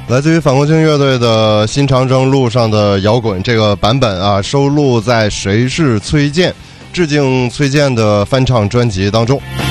来自于反光镜乐队的新长征路上的摇滚这个版本啊，收录在谁是崔健致敬崔健的翻唱专辑当中。